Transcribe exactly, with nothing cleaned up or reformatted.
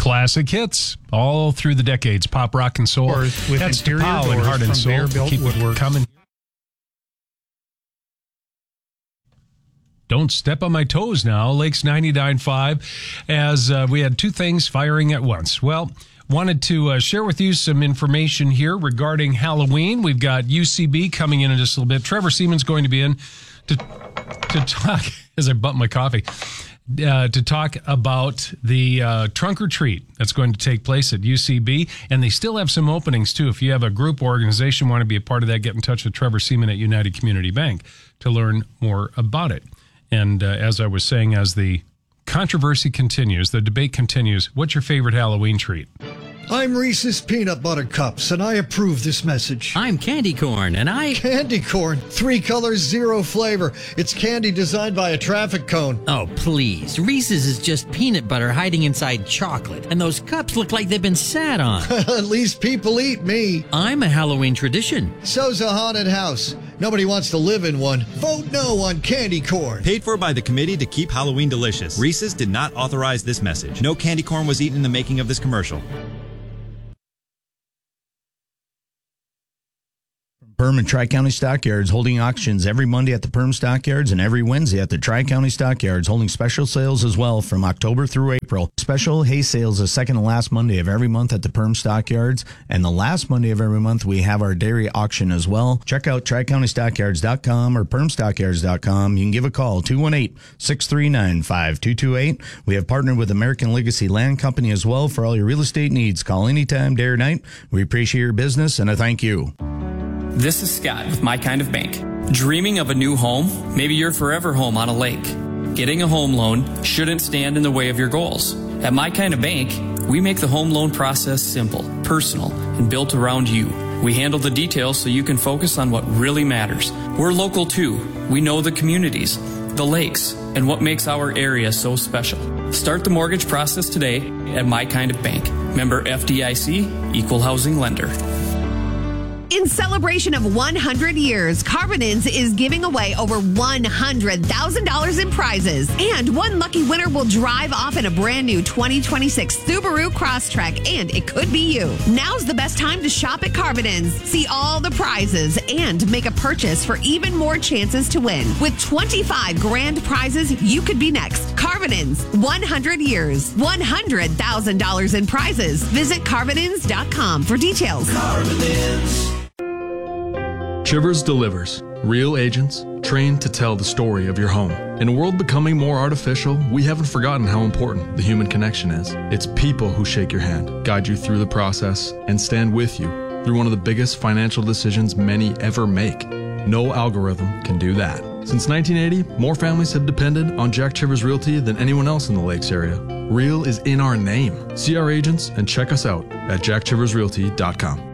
classic hits all through the decades, pop, rock, and soul. Or with That's interior T'Pau and doors Heart and from Soul. Bear-built Keep it woodworks. coming. Don't step on my toes now. Lakes ninety-nine point five, as uh, we had two things firing at once. Well, wanted to uh, share with you some information here regarding Halloween. We've got U C B coming in in just a little bit. Trevor Seaman's going to be in to to talk, as I bump my coffee, uh, to talk about the uh, trunk or treat that's going to take place at U C B. And they still have some openings, too. If you have a group or organization, want to be a part of that, get in touch with Trevor Seaman at United Community Bank to learn more about it. And uh, as I was saying, as the controversy continues, the debate continues, what's your favorite Halloween treat? I'm Reese's Peanut Butter Cups, and I approve this message. I'm Candy Corn, and I... Candy Corn. Three colors, zero flavor. It's candy designed by a traffic cone. Oh, please. Reese's is just peanut butter hiding inside chocolate, and those cups look like they've been sat on. At least people eat me. I'm a Halloween tradition. So's a haunted house. Nobody wants to live in one. Vote no on Candy Corn. Paid for by the Committee to Keep Halloween Delicious. Reese's did not authorize this message. No candy corn was eaten in the making of this commercial. Perm and Tri-County Stockyards holding auctions every Monday at the Perm Stockyards and every Wednesday at the Tri-County Stockyards, holding special sales as well from October through April. Special hay sales the second to last Monday of every month at the Perm Stockyards, and the last Monday of every month we have our dairy auction as well. Check out tri county stockyards dot com or perm stockyards dot com. You can give a call, two one eight, six three nine, five two two eight. We have partnered with American Legacy Land Company as well for all your real estate needs. Call anytime, day or night. We appreciate your business, and I thank you. This is Scott with My Kind of Bank. Dreaming of a new home? Maybe your forever home on a lake. Getting a home loan shouldn't stand in the way of your goals. At My Kind of Bank, we make the home loan process simple, personal, and built around you. We handle the details so you can focus on what really matters. We're local too. We know the communities, the lakes, and what makes our area so special. Start the mortgage process today at My Kind of Bank. Member F D I C, Equal Housing Lender. In celebration of one hundred years, Carbonins is giving away over one hundred thousand dollars in prizes. And one lucky winner will drive off in a brand new twenty twenty-six Subaru Crosstrek, and it could be you. Now's the best time to shop at Carbonins. See all the prizes and make a purchase for even more chances to win. With twenty-five grand prizes, you could be next. Carbonins, one hundred years, one hundred thousand dollars in prizes. Visit Carbonins dot com for details. Carbonins. Chivers delivers. Real agents trained to tell the story of your home. In a world becoming more artificial, we haven't forgotten how important the human connection is. It's people who shake your hand, guide you through the process, and stand with you through one of the biggest financial decisions many ever make. No algorithm can do that. Since nineteen eighty, more families have depended on Jack Chivers Realty than anyone else in the Lakes area. Real is in our name. See our agents and check us out at jack chivers realty dot com.